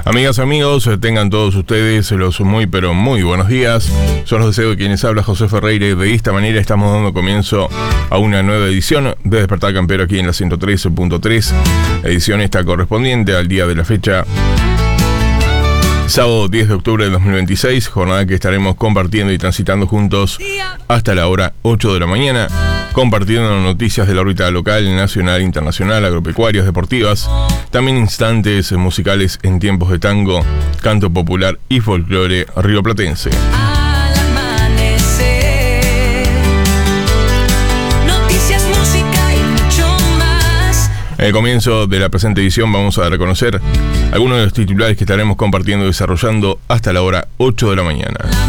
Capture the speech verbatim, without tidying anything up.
Amigas, amigos, tengan todos ustedes los muy pero muy buenos días. Son los deseos de quienes habla José Ferreira y de esta manera estamos dando comienzo a una nueva edición de Despertar Campero aquí en la ciento trece punto tres. Edición esta correspondiente al día de la fecha sábado diez de octubre de dos mil veintiséis, jornada que estaremos compartiendo y transitando juntos hasta la hora ocho de la mañana, compartiendo noticias de la órbita local, nacional, internacional, agropecuarias, deportivas, también instantes musicales en tiempos de tango, canto popular y folclore rioplatense. En el comienzo de la presente edición vamos a reconocer algunos de los titulares que estaremos compartiendo y desarrollando hasta la hora ocho de la mañana.